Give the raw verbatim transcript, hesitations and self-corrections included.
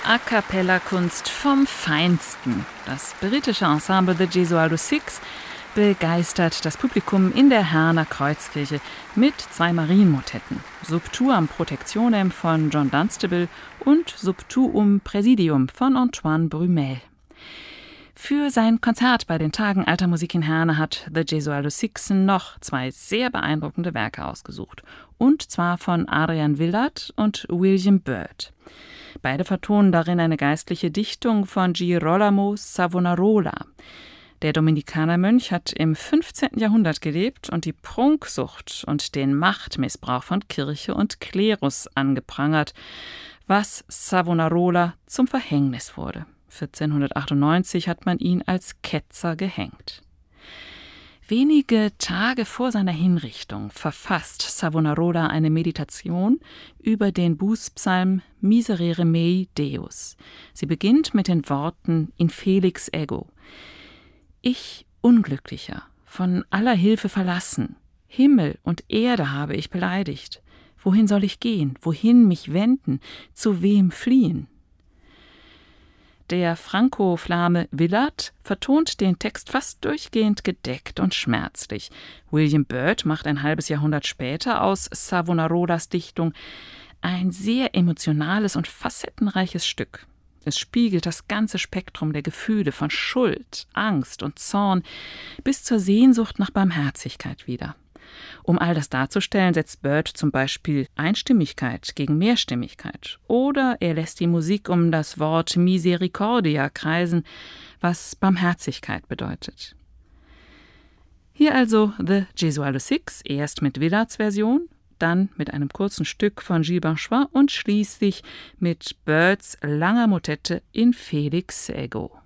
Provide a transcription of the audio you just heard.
A-cappella-Kunst vom Feinsten. Das britische Ensemble The Gesualdo Six begeistert das Publikum in der Herner Kreuzkirche mit zwei Marienmotetten, Subtuam Protectionem von John Dunstable und Subtuum Praesidium von Antoine Brumel. Für sein Konzert bei den Tagen Alter Musik in Herne hat The Gesualdo Six noch zwei sehr beeindruckende Werke ausgesucht, und zwar von Adrian Willard und William Byrd. Beide vertonen darin eine geistliche Dichtung von Girolamo Savonarola. Der Dominikanermönch hat im fünfzehnten Jahrhundert gelebt und die Prunksucht und den Machtmissbrauch von Kirche und Klerus angeprangert, was Savonarola zum Verhängnis wurde. vierzehnhundertachtundneunzig hat man ihn als Ketzer gehängt. Wenige Tage vor seiner Hinrichtung verfasst Savonarola eine Meditation über den Bußpsalm Miserere mei Deus. Sie beginnt mit den Worten In felix ego. Ich, Unglücklicher, von aller Hilfe verlassen, Himmel und Erde habe ich beleidigt. Wohin soll ich gehen? Wohin mich wenden? Zu wem fliehen? Der Franco-Flame Willard vertont den Text fast durchgehend gedeckt und schmerzlich. William Byrd macht ein halbes Jahrhundert später aus Savonarolas Dichtung ein sehr emotionales und facettenreiches Stück. Es spiegelt das ganze Spektrum der Gefühle von Schuld, Angst und Zorn bis zur Sehnsucht nach Barmherzigkeit wider. Um all das darzustellen, setzt Byrd zum Beispiel Einstimmigkeit gegen Mehrstimmigkeit, oder er lässt die Musik um das Wort Misericordia kreisen, was Barmherzigkeit bedeutet. Hier also The Gesualdo Six, erst mit Willards Version, dann mit einem kurzen Stück von Gilles Banchois und schließlich mit Byrds langer Motette In felix ego.